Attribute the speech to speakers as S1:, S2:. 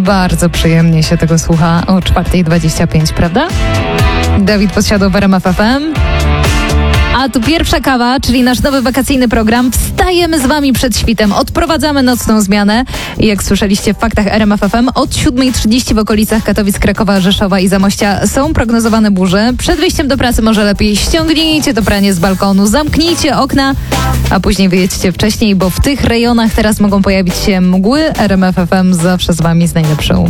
S1: Bardzo przyjemnie się tego słucha o 4:25, prawda? Dawid Podsiadło w RMF FM. A tu pierwsza kawa, czyli nasz nowy wakacyjny program. Wstajemy z wami przed świtem, odprowadzamy nocną zmianę. I jak słyszeliście w faktach RMF FM, od 7:30 w okolicach Katowic, Krakowa, Rzeszowa i Zamościa są prognozowane burze. Przed wyjściem do pracy może lepiej ściągnijcie to pranie z balkonu, zamknijcie okna, a później wyjedźcie wcześniej, bo w tych rejonach teraz mogą pojawić się mgły. RMF FM zawsze z wami z najlepszą